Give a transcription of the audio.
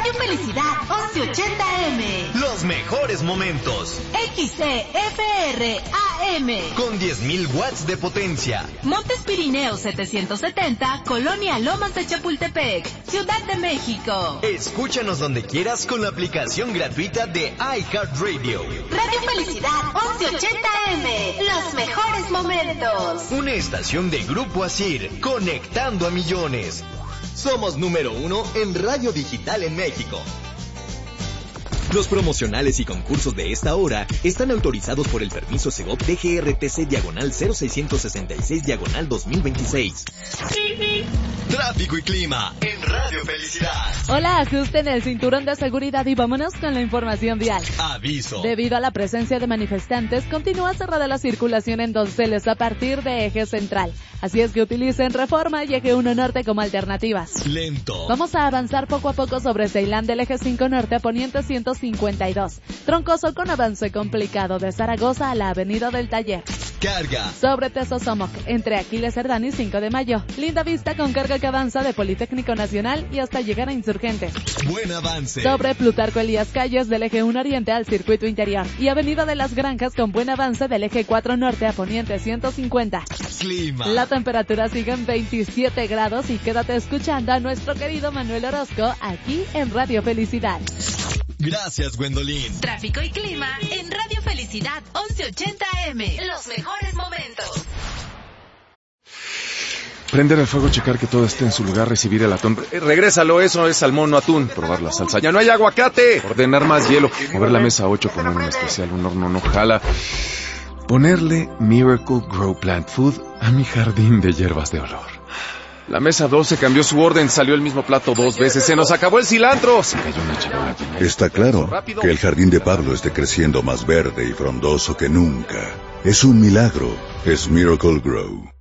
Radio Felicidad 1180M. Los mejores momentos. XCFR AM. Con 10.000 watts de potencia. Montes Pirineos 770, Colonia Lomas de Chapultepec, Ciudad de México. Escúchanos donde quieras con la aplicación gratuita de iHeartRadio. Radio Felicidad 1180M. Los mejores momentos. Una estación de Grupo Asir, conectando a millones. Somos número 1 en radio digital en México. Los promocionales y concursos de esta hora están autorizados por el permiso Segov DGRTC/0666/2026. Tráfico y clima en Radio Felicidad. Hola, ajusten el cinturón de seguridad y vámonos con la información vial. Aviso. Debido a la presencia de manifestantes, continúa cerrada la circulación en Donceles a partir de Eje Central. Así es que utilicen Reforma y Eje 1 Norte como alternativas. Lento. Vamos a avanzar poco a poco sobre Ceilán del Eje 5 Norte a Poniente 152. Troncoso con avance complicado de Zaragoza a la Avenida del Taller. Carga. Sobre Tesosomoc, entre Aquiles Cerdán y 5 de Mayo. Linda vista con carga que avanza de Politécnico Nacional y hasta llegar a Insurgentes. Buen avance. Sobre Plutarco Elías Calles del Eje 1 Oriente al Circuito Interior. Y Avenida de las Granjas con buen avance del Eje 4 Norte a Poniente 150. Clima. La temperatura sigue en 27 grados y quédate escuchando a nuestro querido Manuel Orozco aquí en Radio Felicidad. Gracias, Gwendolyn. Tráfico y clima en Radio Felicidad 1180M. Los mejores momentos. Prender el fuego, checar que todo esté en su lugar, recibir el atún. Regrésalo, eso es salmón, no atún. Probar la salsa. ¡Ya no hay aguacate! Ordenar más hielo. Mover la mesa 8, poner un especial, un horno no jala. Ponerle Miracle Grow Plant Food a mi jardín de hierbas de olor. La mesa 12 cambió su orden, salió el mismo plato 2 veces, se nos acabó el cilantro. Se cayó una charola llena. Está claro que el jardín de Pablo esté creciendo más verde y frondoso que nunca. Es un milagro, es Miracle Grow.